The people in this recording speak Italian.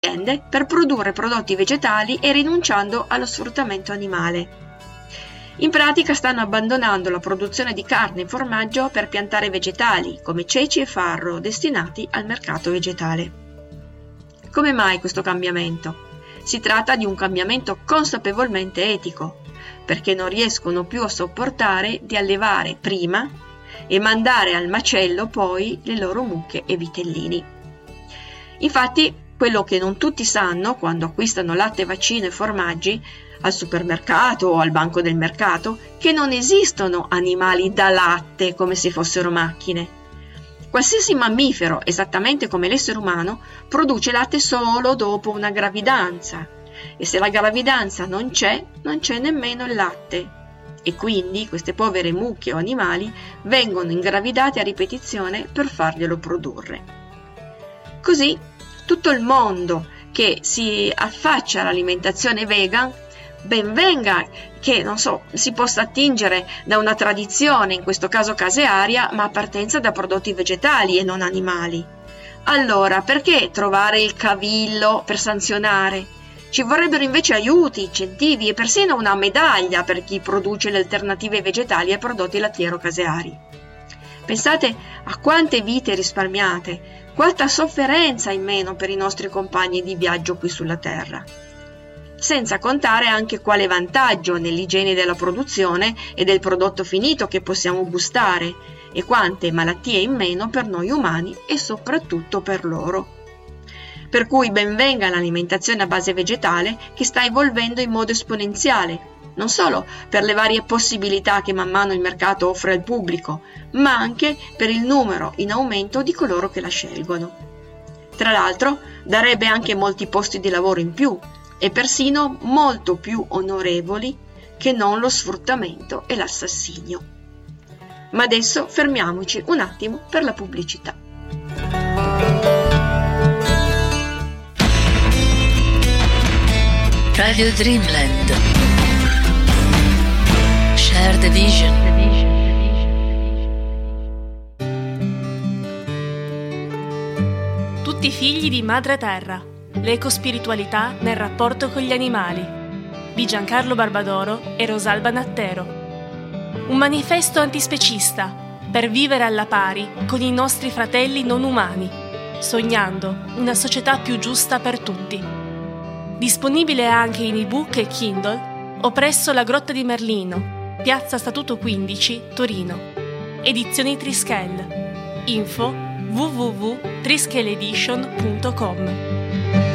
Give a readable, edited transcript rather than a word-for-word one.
aziende per produrre prodotti vegetali e rinunciando allo sfruttamento animale. In pratica stanno abbandonando la produzione di carne e formaggio per piantare vegetali come ceci e farro destinati al mercato vegetale. Come mai questo cambiamento? Si tratta di un cambiamento consapevolmente etico, perché non riescono più a sopportare di allevare prima e mandare al macello poi le loro mucche e vitellini. Infatti, quello che non tutti sanno quando acquistano latte, vaccino e formaggi al supermercato o al banco del mercato, che non esistono animali da latte come se fossero macchine. Qualsiasi mammifero, esattamente come l'essere umano, produce latte solo dopo una gravidanza, e se la gravidanza non c'è nemmeno il latte. E quindi queste povere mucche o animali vengono ingravidate a ripetizione per farglielo produrre. Così tutto il mondo che si affaccia all'alimentazione vegan, ben venga che, si possa attingere da una tradizione, in questo caso casearia, ma a partenza da prodotti vegetali e non animali. Allora, perché trovare il cavillo per sanzionare? Ci vorrebbero invece aiuti, incentivi e persino una medaglia per chi produce le alternative vegetali ai prodotti lattiero-caseari. Pensate a quante vite risparmiate, quanta sofferenza in meno per i nostri compagni di viaggio qui sulla Terra. Senza contare anche quale vantaggio nell'igiene della produzione e del prodotto finito che possiamo gustare e quante malattie in meno per noi umani e soprattutto per loro. Per cui ben venga l'alimentazione a base vegetale che sta evolvendo in modo esponenziale, non solo per le varie possibilità che man mano il mercato offre al pubblico, ma anche per il numero in aumento di coloro che la scelgono. Tra l'altro, darebbe anche molti posti di lavoro in più, e persino molto più onorevoli che non lo sfruttamento e l'assassinio. Ma adesso fermiamoci un attimo per la pubblicità. Radio Dreamland. Share the vision. Tutti figli di Madre Terra. L'ecospiritualità nel rapporto con gli animali di Giancarlo Barbadoro e Rosalba Nattero. Un manifesto antispecista per vivere alla pari con i nostri fratelli non umani, sognando una società più giusta per tutti. Disponibile anche in ebook e Kindle o presso la Grotta di Merlino, Piazza Statuto 15, Torino. Edizioni Trischel. Info www.trischeledition.com.